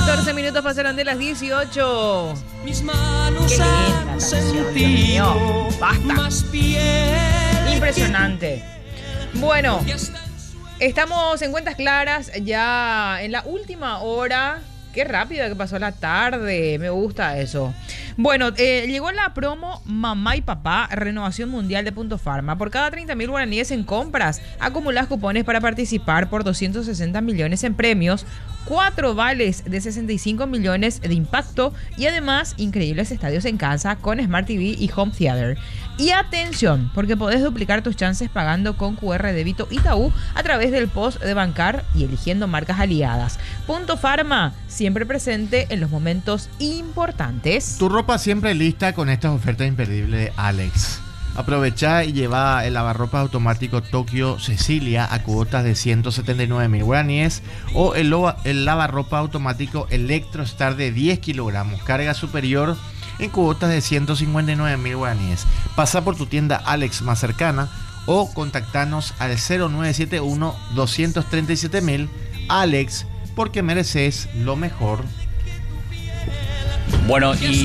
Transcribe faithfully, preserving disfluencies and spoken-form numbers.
catorce minutos pasaron de las dieciocho. Mis manos Qué linda han canción, Dios sentido mío. Basta. más piel. Impresionante. Bueno, estamos en Cuentas Claras ya en la última hora. Qué rápido que pasó la tarde. Me gusta eso. Bueno, eh, llegó la promo Mamá y Papá, renovación mundial de Punto Pharma. Por cada treinta mil guaraníes en compras, acumulás cupones para participar por doscientos sesenta millones en premios, cuatro vales de sesenta y cinco millones de impacto y además increíbles estadios en casa con Smart T V y Home Theater. Y atención, porque podés duplicar tus chances pagando con Q R débito Itaú a través del post de Bancar y eligiendo marcas aliadas. Punto Pharma, siempre presente en los momentos importantes. Tu ropa siempre lista con estas ofertas imperdibles de Alex. Aprovecha y lleva el lavarropas automático Tokio Cecilia a cuotas de ciento setenta y nueve mil guaraníes o el, el lavarropa automático Electrostar de diez kilogramos, carga superior en cuotas de ciento cincuenta y nueve mil guaraníes. Pasa por tu tienda Alex más cercana o contactanos al cero nueve siete uno, dos tres siete mil. Alex, porque mereces lo mejor. Bueno, y